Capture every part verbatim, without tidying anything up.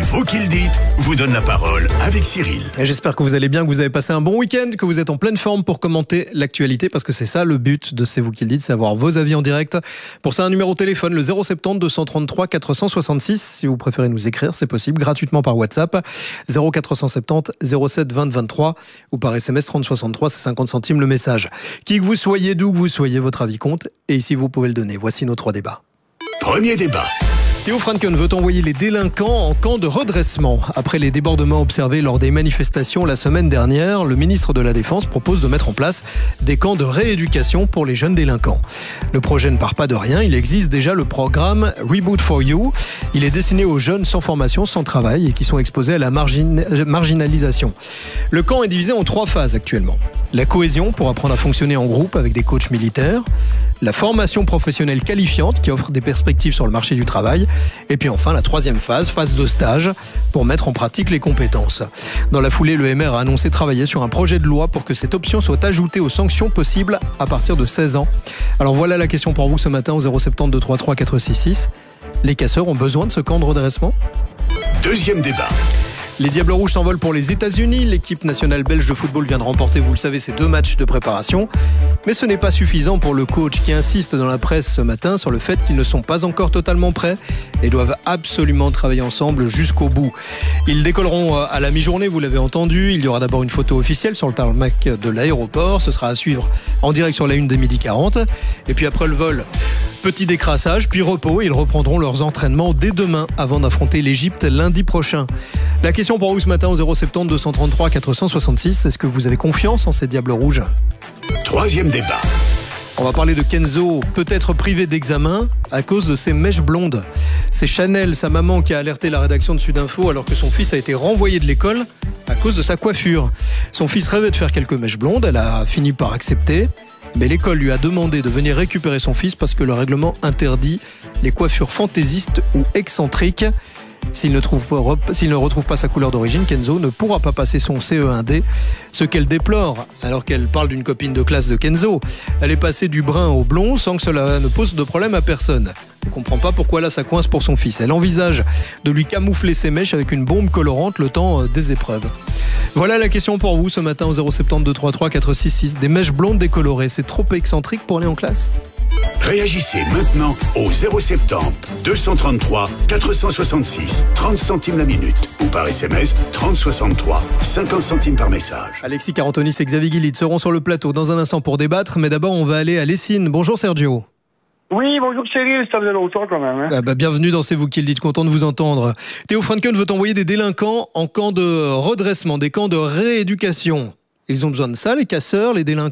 Vous qui le dites, vous donne la parole avec Cyril. Et j'espère que vous allez bien, que vous avez passé un bon week-end, que vous êtes en pleine forme pour commenter l'actualité, parce que c'est ça le but de C'est vous qui le dites, c'est avoir vos avis en direct. Pour ça, un numéro de téléphone, le zéro sept zéro deux cent trente-trois quatre cent soixante-six. Si vous préférez nous écrire, c'est possible, gratuitement par WhatsApp. zéro quatre cent soixante-dix zéro sept vingt vingt-trois ou par S M S trente soixante-trois, c'est cinquante centimes le message. Qui que vous soyez, d'où que vous soyez, votre avis compte. Et ici, vous pouvez le donner. Voici nos trois débats. Premier débat. Théo Franken veut envoyer les délinquants en camp de redressement. Après les débordements observés lors des manifestations la semaine dernière, le ministre de la Défense propose de mettre en place des camps de rééducation pour les jeunes délinquants. Le projet ne part pas de rien, il existe déjà le programme Reboot for You. Il est destiné aux jeunes sans formation, sans travail et qui sont exposés à la margin- marginalisation. Le camp est divisé en trois phases actuellement. La cohésion pour apprendre à fonctionner en groupe avec des coachs militaires. La formation professionnelle qualifiante qui offre des perspectives sur le marché du travail. Et puis enfin la troisième phase, phase de stage, pour mettre en pratique les compétences. Dans la foulée, le M R a annoncé travailler sur un projet de loi pour que cette option soit ajoutée aux sanctions possibles à partir de seize ans. Alors voilà la question pour vous ce matin au zéro sept zéro deux trois trois quatre six six. Les casseurs ont besoin de ce camp de redressement ? Deuxième débat. Les Diables Rouges s'envolent pour les États-Unis. L'équipe nationale belge de football vient de remporter, vous le savez, ces deux matchs de préparation. Mais ce n'est pas suffisant pour le coach qui insiste dans la presse ce matin sur le fait qu'ils ne sont pas encore totalement prêts et doivent absolument travailler ensemble jusqu'au bout. Ils décolleront à la mi-journée, vous l'avez entendu. Il y aura d'abord une photo officielle sur le tarmac de l'aéroport. Ce sera à suivre en direct sur la une des midi quarante. Et puis après le vol, petit décrassage, puis repos. Ils reprendront leurs entraînements dès demain avant d'affronter l'Égypte lundi prochain. La question pour vous ce matin au zéro sept zéro deux cent trente-trois quatre cent soixante-six. Est-ce que vous avez confiance en ces Diables Rouges ? Troisième débat. On va parler de Kenzo, peut-être privé d'examen à cause de ses mèches blondes. C'est Chanel, sa maman, qui a alerté la rédaction de Sudinfo alors que son fils a été renvoyé de l'école à cause de sa coiffure. Son fils rêvait de faire quelques mèches blondes, elle a fini par accepter. Mais l'école lui a demandé de venir récupérer son fils parce que le règlement interdit les coiffures fantaisistes ou excentriques. S'il ne, trouve, s'il ne retrouve pas sa couleur d'origine, Kenzo ne pourra pas passer son C E un D. Ce qu'elle déplore, alors qu'elle parle d'une copine de classe de Kenzo, elle est passée du brun au blond sans que cela ne pose de problème à personne. Elle ne comprend pas pourquoi là ça coince pour son fils. Elle envisage de lui camoufler ses mèches avec une bombe colorante le temps des épreuves. Voilà la question pour vous ce matin au zéro sept zéro deux trois trois quatre six six. Des mèches blondes décolorées, c'est trop excentrique pour aller en classe ? Réagissez maintenant au zéro sept zéro deux cent trente-trois quatre cent soixante-six, trente centimes la minute ou par S M S trente soixante-trois, cinquante centimes par message. Alexis Carantonis et Xavier Guillit seront sur le plateau dans un instant pour débattre, mais d'abord on va aller à Lessines. Bonjour Sergio. Oui, bonjour Cyril, ça faisait longtemps quand même. Hein. Ah bah bienvenue dans C'est vous qui le dites, content de vous entendre. Théo Franken veut envoyer des délinquants en camp de redressement, des camps de rééducation. Ils ont besoin de ça, les casseurs, les délinquants ?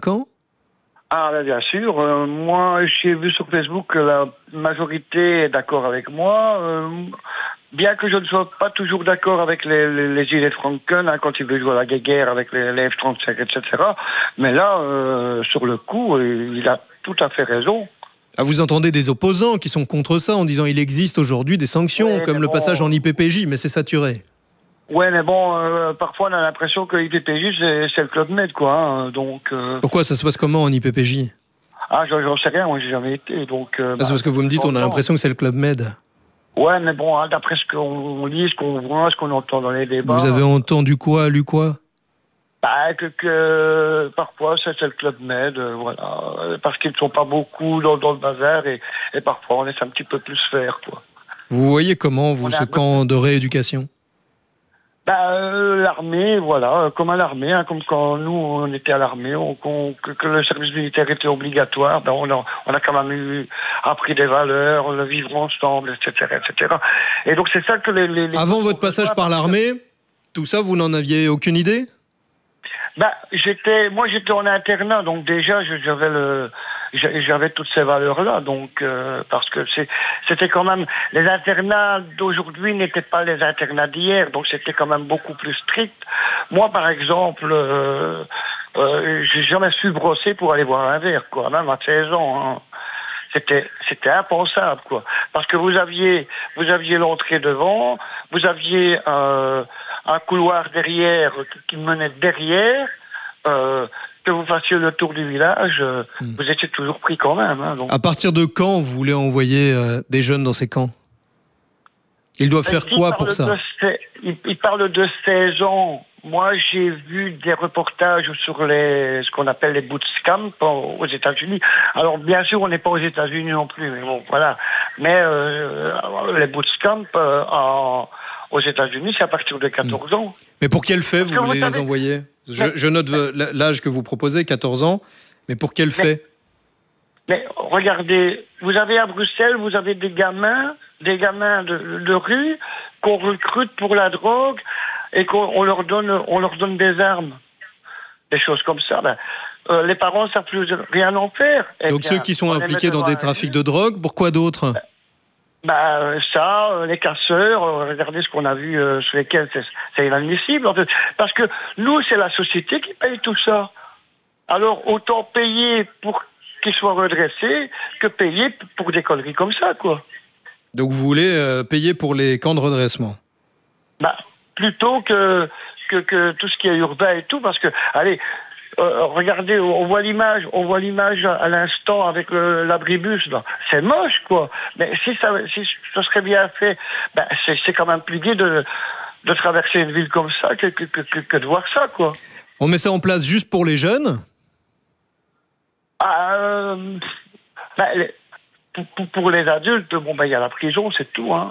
Ah ben bien sûr, euh, moi j'ai vu sur Facebook que la majorité est d'accord avec moi, euh, bien que je ne sois pas toujours d'accord avec les, les, les gilets de Franken, hein, quand il veut jouer à la guéguerre avec les, les F trente-cinq, et cetera. Mais là, euh, sur le coup, il a tout à fait raison. Ah, vous entendez des opposants qui sont contre ça en disant il existe aujourd'hui des sanctions, ouais, comme le bon, passage en I P P J, mais c'est saturé. Ouais, mais bon, euh, parfois on a l'impression que l'I P P J c'est, c'est le Club Med, quoi. Hein, donc. Euh... Pourquoi ça se passe comment en I P P J ? Ah, j'en, j'en sais rien, moi j'ai jamais été, donc. Euh, ah, c'est bah, parce que vous me dites, on a l'impression que c'est le Club Med. Ouais, mais bon, hein, d'après ce qu'on lit, ce qu'on voit, ce qu'on entend dans les débats. Vous avez entendu quoi, lu quoi ? Bah, que, que parfois c'est, c'est le Club Med, euh, voilà, parce qu'ils ne sont pas beaucoup dans, dans le bazar et, et parfois on laisse un petit peu plus faire, quoi. Vous voyez comment, vous, ce camp de rééducation ? Bah, euh, l'armée, voilà, comme à l'armée, hein, comme quand nous on était à l'armée, on, qu'on, que, que le service militaire était obligatoire, ben on a, on a quand même eu appris des valeurs, le vivre ensemble, et cetera, et cetera. Et donc c'est ça que les. les, les Avant votre passage par l'armée, tout ça, vous n'en aviez aucune idée ? Bah, j'étais, moi j'étais en internat, donc déjà j'avais le, j'avais toutes ces valeurs-là, donc euh, parce que c'est, c'était quand même les internats d'aujourd'hui n'étaient pas les internats d'hier, donc c'était quand même beaucoup plus strict. Moi, par exemple, euh, euh, j'ai jamais su brosser pour aller boire un verre, quoi, même à seize ans. Hein. C'était, c'était impensable, quoi, parce que vous aviez, vous aviez l'entrée devant, vous aviez euh, un couloir derrière qui menait derrière. Euh, que vous fassiez le tour du village, euh, mmh. vous étiez toujours pris quand même. Hein, donc. À partir de quand vous voulez envoyer euh, des jeunes dans ces camps ? Ils doivent faire quoi pour ça? de, il, il parle de seize ans. Moi, j'ai vu des reportages sur les, ce qu'on appelle les bootcamps aux États-Unis. Alors, bien sûr, on n'est pas aux États-Unis non plus, mais bon, voilà. Mais euh, les bootcamps euh, en, aux États-Unis, c'est à partir de quatorze ans. Mais pour quel fait vous Parce que voulez vous les savez- envoyer? je, Mais- je note l'âge que vous proposez, quatorze ans. Mais pour quel fait? Mais regardez, vous avez à Bruxelles, vous avez des gamins, des gamins de, de rue qu'on recrute pour la drogue et qu'on on leur donne, on leur donne des armes, des choses comme ça. Ben, euh, les parents ne savent plus rien en faire. Eh Donc bien, ceux qui sont on les met impliqués dans devant des un trafics juge. de drogue, pourquoi d'autres? Bah euh, ça, euh, les casseurs, euh, regardez ce qu'on a vu euh, sur lesquels c'est, c'est inadmissible. En fait. Parce que nous, c'est la société qui paye tout ça. Alors autant payer pour qu'ils soient redressés que payer pour des conneries comme ça, quoi. Donc vous voulez euh, payer pour les camps de redressement? Bah, plutôt que, que, que tout ce qui est urbain et tout, parce que, allez, euh, regardez, on voit l'image, on voit l'image à, à l'instant avec le, l'abribus, là. C'est moche, quoi. Mais si ça, si ça serait bien fait, ben, c'est, c'est quand même plus gai de, de traverser une ville comme ça que, que, que, que, que de voir ça, quoi. On met ça en place juste pour les jeunes? Ah, euh, ben, les- pour, pour, pour les adultes, bon, ben, il y a la prison, c'est tout, hein.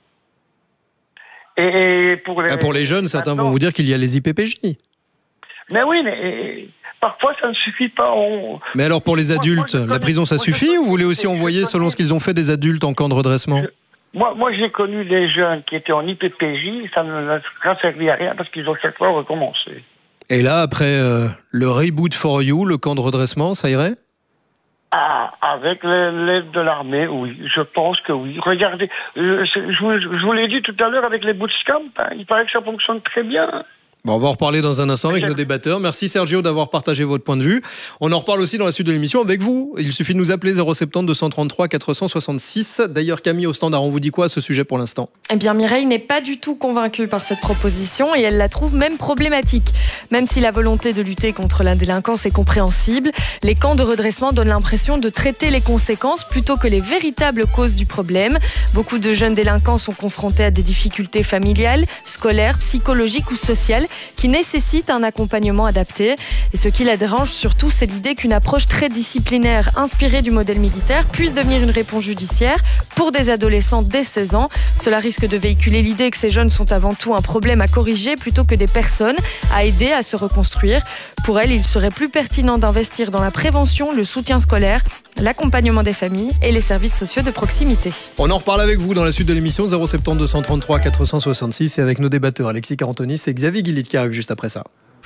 Et pour les, Ah, pour les jeunes, certains maintenant- vont vous dire qu'il y a les I P P J. Mais oui, mais et, parfois ça ne suffit pas. On... Mais alors pour les Moi- adultes, moi, je la connais- prison ça moi, je suffit connais- ou vous voulez aussi je envoyer selon connais- ce qu'ils ont fait des adultes en camp de redressement? Moi, moi j'ai connu des jeunes qui étaient en I P P J, ça ne leur a servi à rien parce qu'ils ont chaque fois recommencé. Et là, après euh, le Reboot for You, le camp de redressement, ça irait? Ah, avec l'aide de l'armée, oui, je pense que oui. Regardez, euh, c'est- je, vous, je vous l'ai dit tout à l'heure avec les bootcamps, hein, il paraît que ça fonctionne très bien. Bon, on va en reparler dans un instant avec nos débatteurs. Merci Sergio d'avoir partagé votre point de vue. On en reparle aussi dans la suite de l'émission avec vous. Il suffit de nous appeler zéro sept zéro deux cent trente-trois quatre cent soixante-six. D'ailleurs, Camille au standard, on vous dit quoi à ce sujet pour l'instant? Eh bien, Mireille n'est pas du tout convaincue par cette proposition et elle la trouve même problématique. Même si la volonté de lutter contre la délinquance est compréhensible, les camps de redressement donnent l'impression de traiter les conséquences plutôt que les véritables causes du problème. Beaucoup de jeunes délinquants sont confrontés à des difficultés familiales, scolaires, psychologiques ou sociales qui nécessitent un accompagnement adapté. Et ce qui la dérange surtout, c'est l'idée qu'une approche très disciplinaire inspirée du modèle militaire puisse devenir une réponse judiciaire pour des adolescents dès seize ans. Cela risque de véhiculer l'idée que ces jeunes sont avant tout un problème à corriger plutôt que des personnes à aider à se reconstruire. Pour elle, il serait plus pertinent d'investir dans la prévention, le soutien scolaire, l'accompagnement des familles et les services sociaux de proximité. On en reparle avec vous dans la suite de l'émission zéro sept zéro deux cent trente-trois quatre cent soixante-six et avec nos débatteurs Alexis Carantonis et Xavier Guillit qui arrivent juste après ça.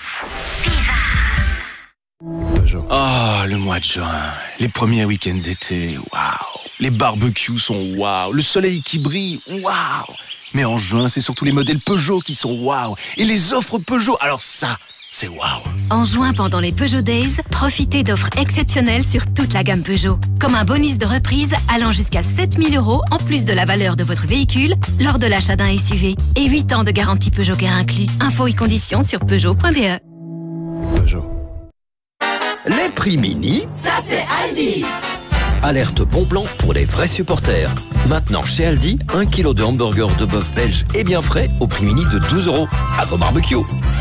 Ah, le mois de juin, les premiers week-ends d'été, waouh. Les barbecues sont waouh, le soleil qui brille, waouh. Mais en juin, c'est surtout les modèles Peugeot qui sont waouh. Et les offres Peugeot, alors ça, c'est waouh. En juin, pendant les Peugeot Days, profitez d'offres exceptionnelles sur toute la gamme Peugeot. Comme un bonus de reprise allant jusqu'à sept mille euros en plus de la valeur de votre véhicule lors de l'achat d'un S U V. Et huit ans de garantie Peugeot Care inclus. Infos et conditions sur peugeot point b e. Peugeot. Les prix mini, Ça, c'est Aldi. alerte bon plan pour les vrais supporters. Maintenant, chez Aldi, un kilo de hamburger de bœuf belge et bien frais au prix mini de douze euros. À vos barbecues.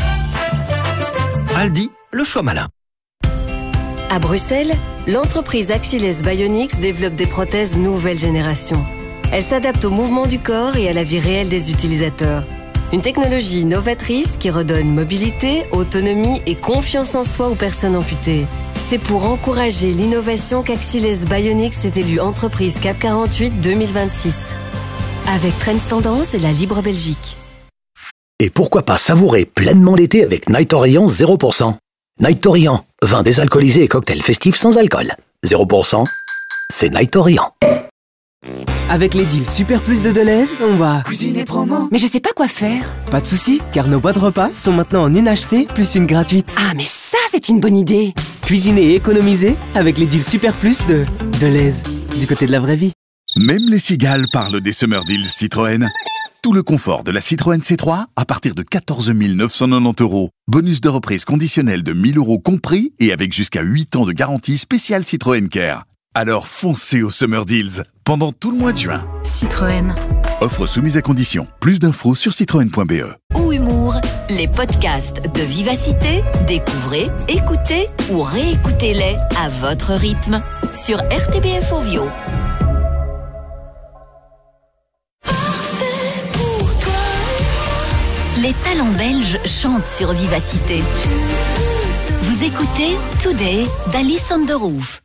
Aldi, le choix malin. À Bruxelles, l'entreprise Axilles Bionics développe des prothèses nouvelle génération. Elles s'adaptent au mouvement du corps et à la vie réelle des utilisateurs. Une technologie novatrice qui redonne mobilité, autonomie et confiance en soi aux personnes amputées. C'est pour encourager l'innovation qu'Axilles Bionics est élue entreprise C A C quarante-huit deux mille vingt-six. Avec Trends Tendance et la Libre Belgique. Et pourquoi pas savourer pleinement l'été avec Night Orient zéro pour cent. Night Orient, vin désalcoolisé et cocktail festif sans alcool. zéro pour cent, c'est Night Orient. Avec les deals Super Plus de Deleuze, on va Cuisiner promo. Mais je sais pas quoi faire. Pas de soucis, car nos boîtes repas sont maintenant en une achetée plus une gratuite. Ah, mais ça, c'est une bonne idée. Cuisiner et économiser avec les deals Super Plus de Deleuze, du côté de la vraie vie. Même les cigales parlent des Summer Deals Citroën. Tout le confort de la Citroën C trois à partir de quatorze mille neuf cent quatre-vingt-dix euros. Bonus de reprise conditionnel de mille euros compris et avec jusqu'à huit ans de garantie spéciale Citroën Care. Alors foncez au Summer Deals pendant tout le mois de juin. Citroën. Offre soumise à condition. Plus d'infos sur citroën point b e. Ou Humour, les podcasts de Vivacité, découvrez, écoutez ou réécoutez-les à votre rythme sur R T B F Ovio. Les talents belges chantent sur Vivacité. Vous écoutez Today d'Alice on the Roof.